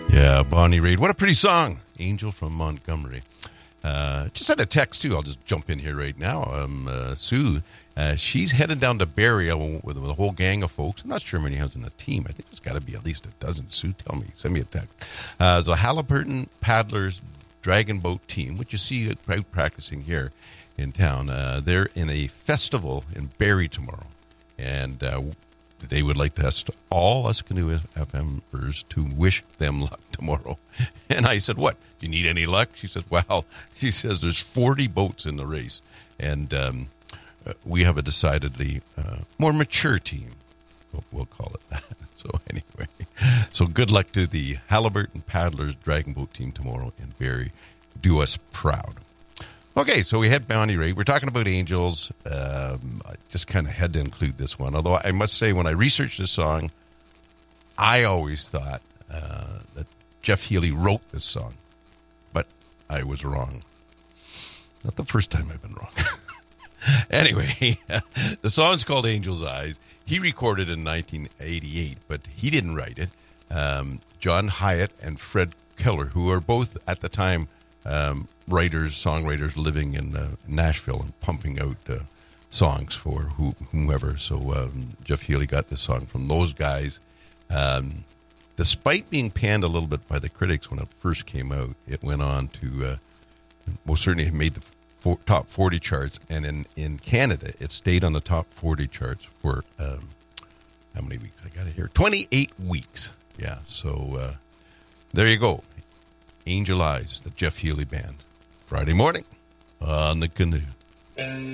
Yeah, Bonnie Raitt. What a pretty song. Angel from Montgomery. Just had a text, too. I'll just jump in here right now. Sue, she's headed down to Barrie with a whole gang of folks. I'm not sure how many has in a team. I think there's got to be at least a dozen. Sue, tell me. Send me a text. So Haliburton Paddlers Dragon Boat team, which you see out practicing here in town. They're in a festival in Barrie tomorrow. And they would like all us Canoe FMers to wish them luck tomorrow. And I said, what? Do you need any luck? She said, well, she says there's 40 boats in the race. And we have a decidedly more mature team. We'll call it that. So anyway, so good luck to the Haliburton Paddlers Dragon Boat team tomorrow in Barrie. Do us proud. Okay, so we had Bonnie Raitt. We're talking about angels. I just kind of had to include this one. Although I must say, when I researched this song, I always thought that Jeff Healey wrote this song. But I was wrong. Not the first time I've been wrong. Anyway, the song's called Angel's Eyes. He recorded it in 1988, but he didn't write it. John Hyatt and Fred Keller, who are both at the time songwriters living in Nashville and pumping out songs for whomever. So Jeff Healey got this song from those guys. Despite being panned a little bit by the critics when it first came out, it went on to most certainly made the top 40 charts. And in Canada, it stayed on the top 40 charts for how many weeks? I got it here. 28 weeks. Yeah, so there you go. Angel Eyes, the Jeff Healey Band. Friday morning on the Canoe.